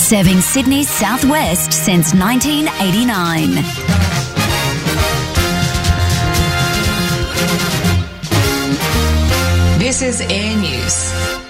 Serving Sydney's southwest since 1989. This is Air News.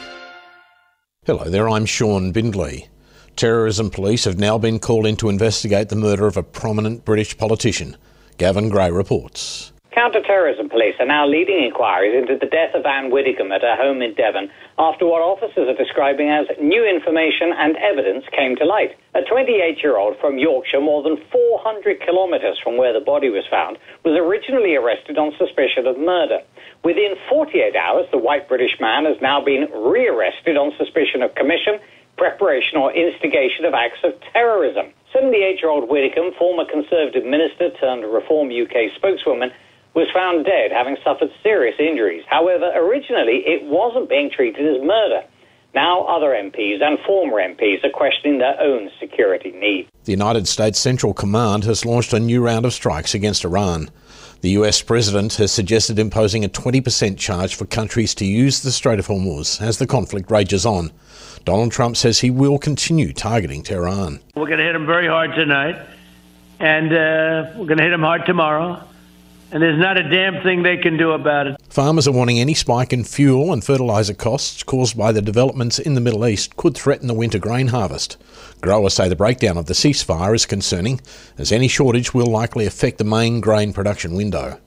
Hello there, I'm Sean Bindley. Terrorism police have now been called in to investigate the murder of a prominent British politician. Gavin Gray reports. Counter-terrorism police are now leading inquiries into the death of Anne Widdicombe at her home in Devon after what officers are describing as new information and evidence came to light. A 28-year-old from Yorkshire, more than 400 kilometres from where the body was found, was originally arrested on suspicion of murder. Within 48 hours, the white British man has now been re-arrested on suspicion of commission, preparation or instigation of acts of terrorism. 78-year-old Widdicombe, former Conservative minister turned Reform UK spokeswoman, was found dead, having suffered serious injuries. However, originally it wasn't being treated as murder. Now other MPs and former MPs are questioning their own security needs. The United States Central Command has launched a new round of strikes against Iran. The US President has suggested imposing a 20% charge for countries to use the Strait of Hormuz as the conflict rages on. Donald Trump says he will continue targeting Tehran. We're going to hit them very hard tonight, and we're going to hit them hard tomorrow. And there's not a damn thing they can do about it. Farmers are warning any spike in fuel and fertiliser costs caused by the developments in the Middle East could threaten the winter grain harvest. Growers say the breakdown of the ceasefire is concerning, as any shortage will likely affect the main grain production window.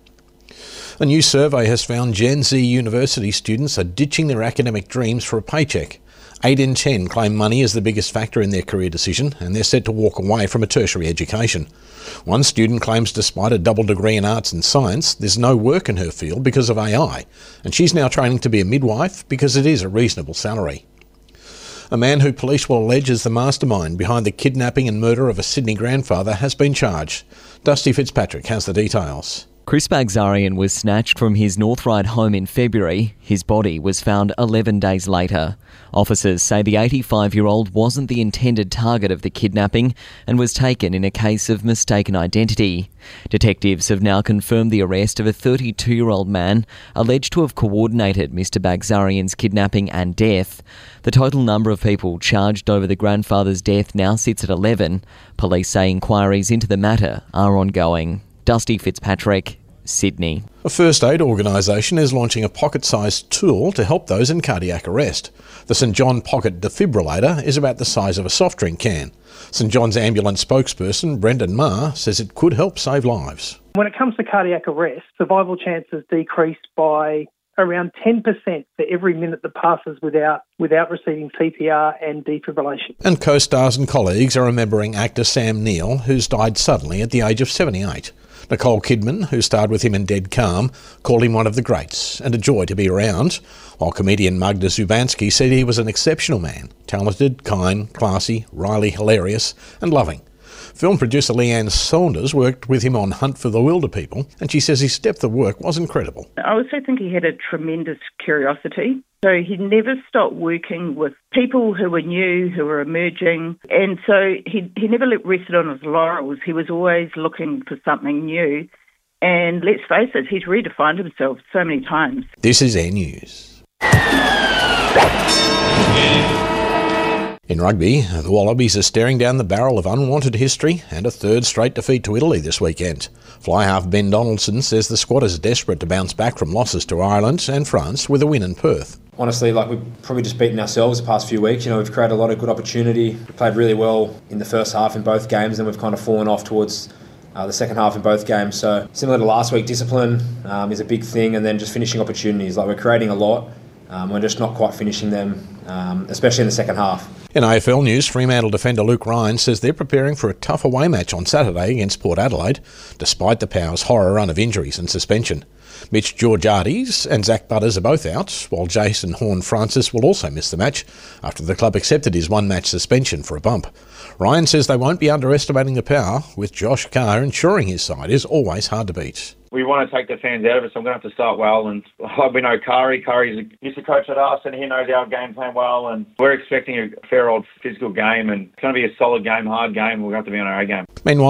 A new survey has found Gen Z university students are ditching their academic dreams for a paycheck. 8 in 10 claim money is the biggest factor in their career decision, and they're set to walk away from a tertiary education. One student claims despite a double degree in arts and science, there's no work in her field because of AI, and she's now training to be a midwife because it is a reasonable salary. A man who police will allege is the mastermind behind the kidnapping and murder of a Sydney grandfather has been charged. Dusty Fitzpatrick has the details. Chris Bagzarian was snatched from his North Ryde home in February. His body was found 11 days later. Officers say the 85-year-old wasn't the intended target of the kidnapping and was taken in a case of mistaken identity. Detectives have now confirmed the arrest of a 32-year-old man alleged to have coordinated Mr Bagzarian's kidnapping and death. The total number of people charged over the grandfather's death now sits at 11. Police say inquiries into the matter are ongoing. Dusty Fitzpatrick, Sydney. A first aid organisation is launching a pocket-sized tool to help those in cardiac arrest. The St John Pocket Defibrillator is about the size of a soft drink can. St John's ambulance spokesperson Brendan Marr says it could help save lives. When it comes to cardiac arrest, survival chances decrease by around 10% for every minute that passes without receiving CPR and defibrillation. And co-stars and colleagues are remembering actor Sam Neill, who's died suddenly at the age of 78. Nicole Kidman, who starred with him in Dead Calm, called him one of the greats and a joy to be around, while comedian Magda Zubanski said he was an exceptional man, talented, kind, classy, wryly hilarious and loving. Film producer Leanne Saunders worked with him on Hunt for the Wilderpeople, and she says his depth of work was incredible. I also think he had a tremendous curiosity. So he never stopped working with people who were new, who were emerging, and so he never rested on his laurels. He was always looking for something new, and let's face it, he's redefined himself so many times. This is Air News. In rugby, the Wallabies are staring down the barrel of unwanted history and a third straight defeat to Italy this weekend. Fly half Ben Donaldson says the squad is desperate to bounce back from losses to Ireland and France with a win in Perth. Honestly, we've probably just beaten ourselves the past few weeks. We've created a lot of good opportunity. We played really well in the first half in both games, and we've kind of fallen off towards the second half in both games. So similar to last week, discipline is a big thing, and then just finishing opportunities. We're creating a lot. We're just not quite finishing them, especially in the second half. In AFL news, Fremantle defender Luke Ryan says they're preparing for a tough away match on Saturday against Port Adelaide, despite the Power's horror run of injuries and suspension. Mitch Georgiades and Zach Butters are both out, while Jason Horne-Francis will also miss the match after the club accepted his one-match suspension for a bump. Ryan says they won't be underestimating the Power, with Josh Carr ensuring his side is always hard to beat. We want to take the fans out of it, so I'm going to have to start well. And we know Kari. Kari's used to coach at us, and he knows our game plan well. And we're expecting a fair old physical game, and it's going to be a solid game, hard game. We'll have to be on our A game. Meanwhile,